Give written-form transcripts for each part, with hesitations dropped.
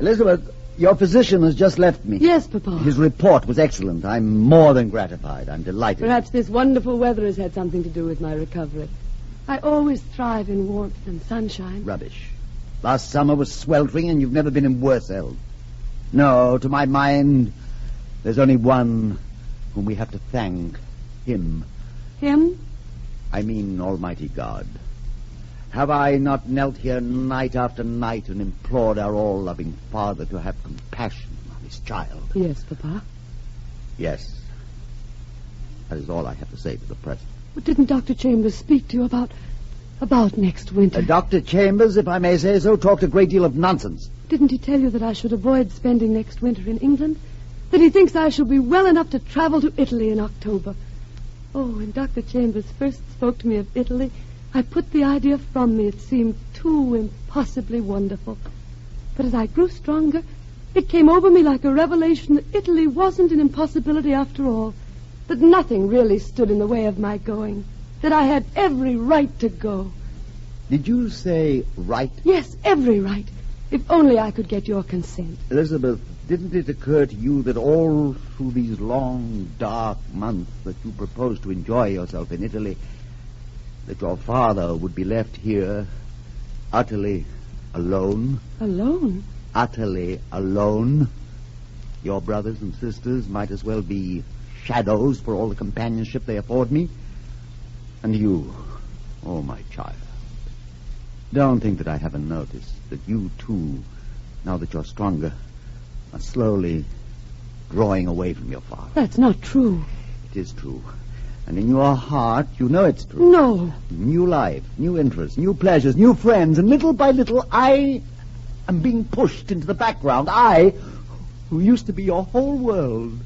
Elizabeth, your physician has just left me. Yes, Papa. His report was excellent. I'm more than gratified. I'm delighted. Perhaps this wonderful weather has had something to do with my recovery. I always thrive in warmth and sunshine. Rubbish. Last summer was sweltering, and you've never been in worse health. No, to my mind, there's only one whom we have to thank. Him. Him? I mean Almighty God. Have I not knelt here night after night and implored our all-loving Father to have compassion on his child? Yes, Papa. Yes. That is all I have to say for the present. But didn't Dr. Chambers speak to you about next winter? Dr. Chambers, if I may say so, talked a great deal of nonsense. Didn't he tell you that I should avoid spending next winter in England? That he thinks I shall be well enough to travel to Italy in October? Oh, when Dr. Chambers first spoke to me of Italy, I put the idea from me. It seemed too impossibly wonderful. But as I grew stronger, it came over me like a revelation that Italy wasn't an impossibility after all. That nothing really stood in the way of my going. That I had every right to go. Did you say right? Yes, every right. If only I could get your consent. Elizabeth, didn't it occur to you that all through these long, dark months that you proposed to enjoy yourself in Italy, that your father would be left here utterly alone? Alone? Utterly alone. Your brothers and sisters might as well be shadows for all the companionship they afford me. And you, oh, my child, don't think that I haven't noticed that you, too, now that you're stronger, are slowly drawing away from your father. That's not true. It is true. And in your heart, you know it's true. No. New life, new interests, new pleasures, new friends, and little by little, I am being pushed into the background. I, who used to be your whole world.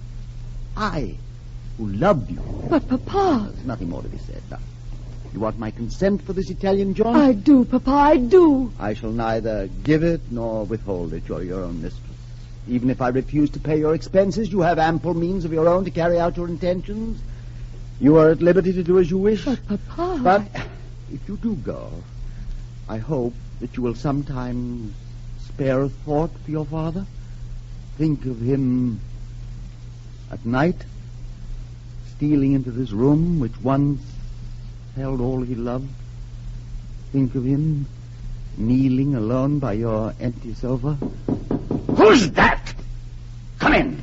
I, who loved you. But, Papa... There's nothing more to be said now. You want my consent for this Italian jaunt? I do, Papa, I do. I shall neither give it nor withhold it. You're your own mistress. Even if I refuse to pay your expenses, you have ample means of your own to carry out your intentions. You are at liberty to do as you wish. But, Papa... But if you do go, I hope that you will sometimes spare a thought for your father. Think of him at night, stealing into this room which once held all he loved. Think of him kneeling alone by your empty sofa. Who's that? Come in.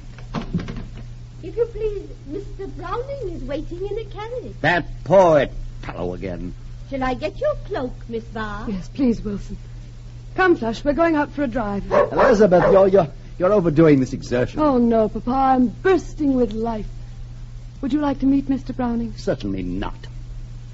If you please, Mr. Browning is waiting in a carriage. That poet fellow again. Shall I get your cloak, Miss Barr? Yes, please, Wilson. Come, Flush, we're going out for a drive. Elizabeth, you're overdoing this exertion. Oh, no, Papa, I'm bursting with life. Would you like to meet Mr. Browning? Certainly not.